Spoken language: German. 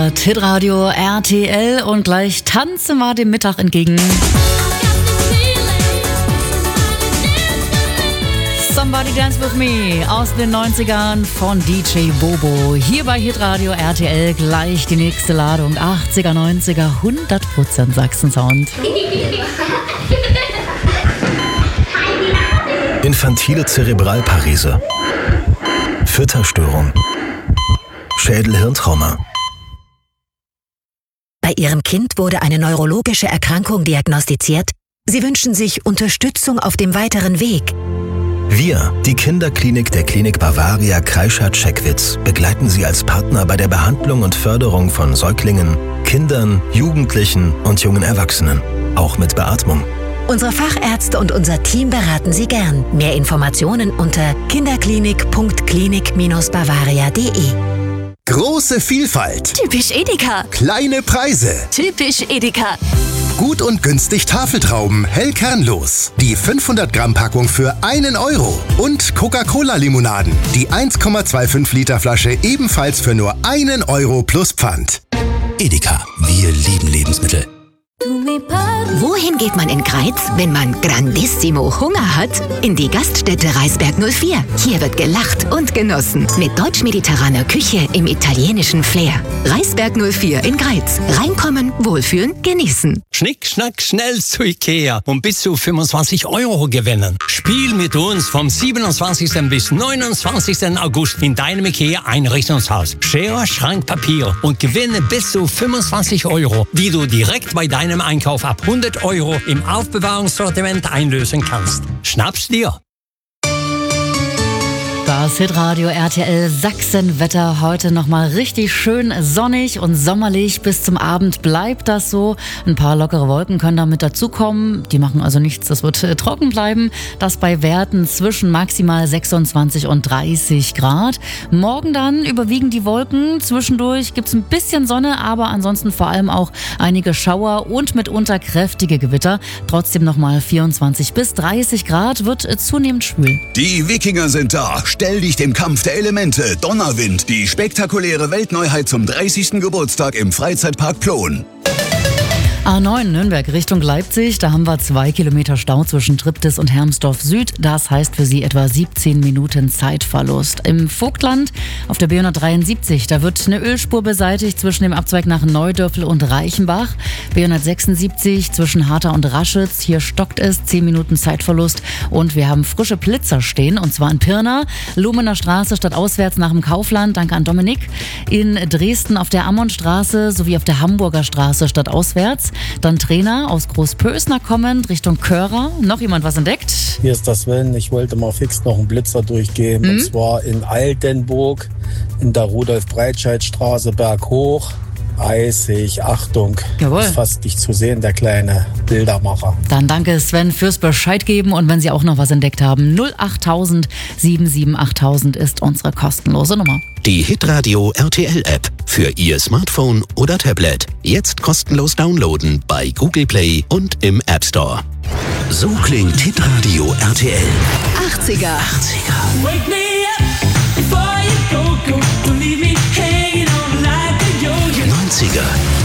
Hitradio RTL und gleich tanzen wir dem Mittag entgegen. Somebody Dance With Me aus den 90ern von DJ Bobo. Hier bei Hitradio RTL gleich die nächste Ladung. 80er, 90er, 100% Sachsen-Sound. Infantile Zerebralparese, Fütterstörung, Schädel-Hirntrauma. Bei Ihrem Kind wurde eine neurologische Erkrankung diagnostiziert. Sie wünschen sich Unterstützung auf dem weiteren Weg. Wir, die Kinderklinik der Klinik Bavaria Kreischath-Checkwitz, begleiten Sie als Partner bei der Behandlung und Förderung von Säuglingen, Kindern, Jugendlichen und jungen Erwachsenen, auch mit Beatmung. Unsere Fachärzte und unser Team beraten Sie gern. Mehr Informationen unter kinderklinik.klinik-bavaria.de. Große Vielfalt. Typisch Edeka. Kleine Preise. Typisch Edeka. Gut und günstig Tafeltrauben, hellkernlos. Die 500 Gramm Packung für 1 Euro. Und Coca-Cola-Limonaden. Die 1,25 Liter Flasche ebenfalls für nur 1 Euro plus Pfand. Edeka, wir lieben Lebensmittel. Wohin geht man in Greiz, wenn man grandissimo Hunger hat? In die Gaststätte Reisberg 04. Hier wird gelacht und genossen. Mit deutsch-mediterraner Küche im italienischen Flair. Reisberg 04 in Greiz. Reinkommen, wohlfühlen, genießen. Schnick, schnack, schnell zu Ikea und bis zu 25 Euro gewinnen. Spiel mit uns vom 27. bis 29. August in deinem Ikea-Einrichtungshaus. Schere, Schrank, Papier und gewinne bis zu 25 Euro, die du direkt bei deinem Einkauf ab 100 Euro im Aufbewahrungssortiment einlösen kannst. Schnapp's dir! Das Hitradio RTL Sachsenwetter heute nochmal richtig schön sonnig und sommerlich. Bis zum Abend bleibt das so. Ein paar lockere Wolken können damit dazukommen. Die machen also nichts, das wird trocken bleiben. Das bei Werten zwischen maximal 26 und 30 Grad. Morgen dann überwiegen die Wolken. Zwischendurch gibt's ein bisschen Sonne, aber ansonsten vor allem auch einige Schauer und mitunter kräftige Gewitter. Trotzdem nochmal 24 bis 30 Grad, wird zunehmend schwül. Die Wikinger sind da. Stell dich dem Kampf der Elemente. Donnerwind, die spektakuläre Weltneuheit zum 30. Geburtstag im Freizeitpark Plon. A9 Nürnberg Richtung Leipzig, da haben wir 2 Kilometer Stau zwischen Triptis und Hermsdorf Süd. Das heißt für Sie etwa 17 Minuten Zeitverlust. Im Vogtland auf der B173, da wird eine Ölspur beseitigt zwischen dem Abzweig nach Neudörfel und Reichenbach. B176 zwischen Hartha und Raschitz, hier stockt es, 10 Minuten Zeitverlust. Und wir haben frische Blitzer stehen, und zwar in Pirna, Lumener Straße stadtauswärts nach dem Kaufland, danke an Dominik. In Dresden auf der Ammonstraße sowie auf der Hamburger Straße stadtauswärts. Dann Trainer aus Großpösner kommend Richtung Körer. Noch jemand was entdeckt? Hier ist das Sven. Ich wollte mal fix noch einen Blitzer durchgehen. Und zwar in Altenburg, in der Rudolf-Breitscheid-Straße berghoch. Eisig, Achtung. Jawohl. Ist fast nicht zu sehen, der kleine Bildermacher. Dann danke Sven fürs Bescheid geben. Und wenn Sie auch noch was entdeckt haben, 08000 778000 ist unsere kostenlose Nummer. Die Hitradio RTL App für Ihr Smartphone oder Tablet. Jetzt kostenlos downloaden bei Google Play und im App Store. So klingt Hitradio RTL. 80er. Wake me up before you go, don't leave me hanging on like a yo-yo. 90er.